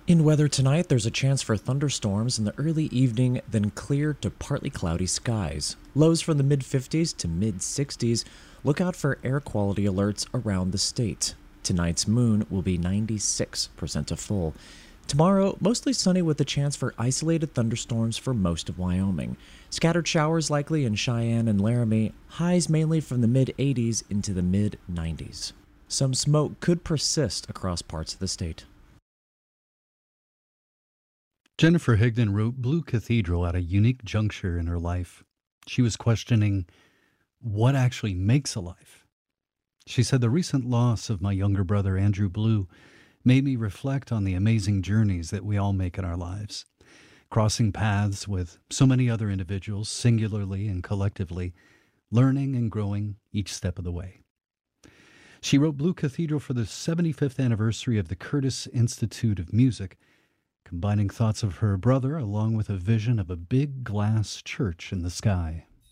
In weather tonight, there's a chance for thunderstorms in the early evening, then clear to partly cloudy skies. Lows from the mid 50s to mid 60s. Look out for air quality alerts around the state. Tonight's moon will be 96% to full. Tomorrow, mostly sunny with a chance for isolated thunderstorms for most of Wyoming. Scattered showers likely in Cheyenne and Laramie, highs mainly from the mid 80s into the mid 90s. Some smoke could persist across parts of the state. Jennifer Higdon wrote Blue Cathedral at a unique juncture in her life. She was questioning what actually makes a life. She said, "The recent loss of my younger brother, Andrew Blue, made me reflect on the amazing journeys that we all make in our lives, crossing paths with so many other individuals, singularly and collectively, learning and growing each step of the way." She wrote Blue Cathedral for the 75th anniversary of the Curtis Institute of Music, combining thoughts of her brother along with a vision of a big glass church in the sky.